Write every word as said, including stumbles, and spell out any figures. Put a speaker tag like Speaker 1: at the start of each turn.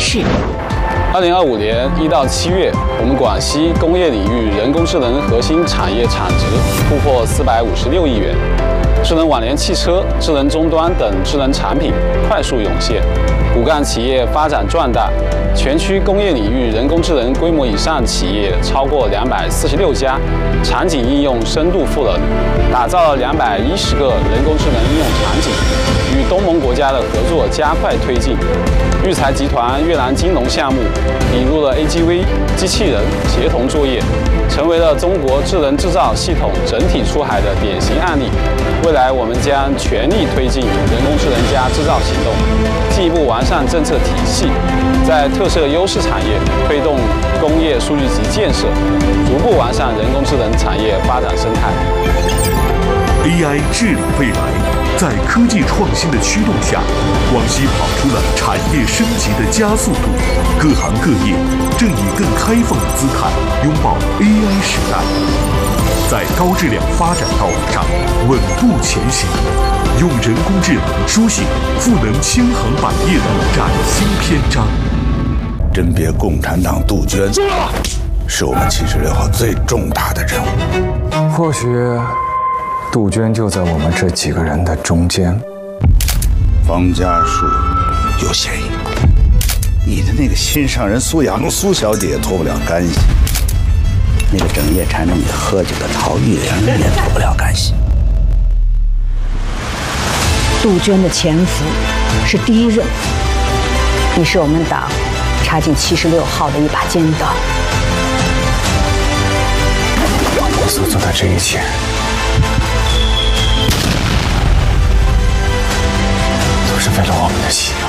Speaker 1: 事。
Speaker 2: 二零二五年一到七月，我们广西工业领域人工智能核心产业产值突破四百五十六亿元，智能网联汽车、智能终端等智能产品快速涌现，骨干企业发展壮大。全区工业领域人工智能规模以上企业超过两百四十六家，场景应用深度赋能，打造了两百一十个人工智能应用场景，与东盟国家的合作加快推进。育才集团越南金融项目引入了 A G V 机器人协同作业，成为了中国智能制造系统整体出海的典型案例。未来我们将全力推进人工智能加制造行动，进一步完善政策体系，在特色优势产业推动工业数据集建设，逐步完善人工智能产业发展生态。
Speaker 3: A I 治理未来，在科技创新的驱动下，广西跑出了产业升级的加速度，各行各业正以更开放的姿态拥抱 A I 时代，在高质量发展道路上稳步前行，用人工智能书写赋能轻航百业的崭新篇章。
Speaker 4: 甄别共产党杜鹃，是我们七十六号最重大的任务。
Speaker 5: 或许杜鹃就在我们这几个人的中间。
Speaker 4: 方家树有嫌疑，你的那个心上人苏雅露苏小姐也脱不了干系，那个整夜缠着你喝酒的陶玉玲也脱不了干系。
Speaker 6: 杜鹃的潜伏是第一任务，你是我们党插进七十六号的一把尖刀。
Speaker 5: 我所做的这一切，都是为了我们的希望。